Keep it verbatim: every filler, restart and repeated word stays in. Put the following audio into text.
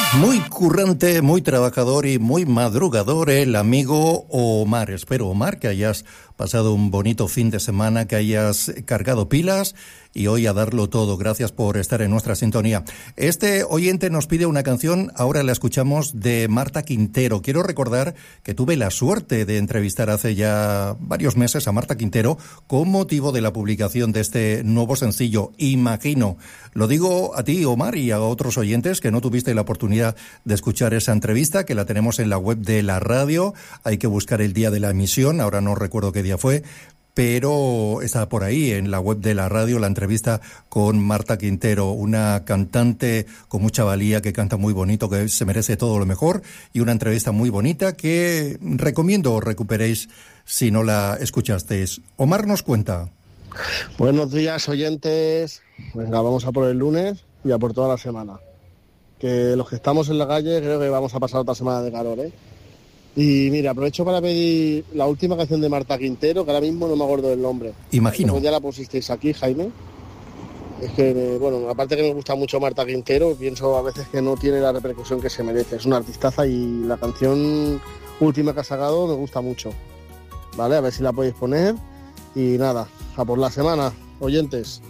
Muy currante, muy trabajador y muy madrugador el amigo Omar. Espero, Omar, que hayas pasado un bonito fin de semana, que hayas cargado pilas y hoy a darlo todo. Gracias por estar en nuestra sintonía. Este oyente nos pide una canción, ahora la escuchamos, de Marta Quintero. Quiero recordar que tuve la suerte de entrevistar hace ya varios meses a Marta Quintero con motivo de la publicación de este nuevo sencillo, Imagino. Lo digo a ti, Omar, y a otros oyentes que no tuviste la oportunidad de escuchar esa entrevista, que la tenemos en la web de la radio. Hay que buscar el día de la emisión, ahora no recuerdo qué día fue, pero está por ahí en la web de la radio la entrevista con Marta Quintero, una cantante con mucha valía, que canta muy bonito, que se merece todo lo mejor, y una entrevista muy bonita que recomiendo recuperéis si no la escuchasteis. Omar nos cuenta. Buenos días, oyentes. Venga, vamos a por el lunes y a por toda la semana. Que los que estamos en la calle creo que vamos a pasar otra semana de calor, ¿eh? Y mira, aprovecho para pedir la última canción de Marta Quintero, que ahora mismo no me acuerdo del nombre. Imagino. Como ya la pusisteis aquí, Jaime. Es que, bueno, aparte que me gusta mucho Marta Quintero, pienso a veces que no tiene la repercusión que se merece. Es una artistaza y la canción última que ha sacado me gusta mucho. Vale, a ver si la podéis poner. Y nada, a por la semana, oyentes.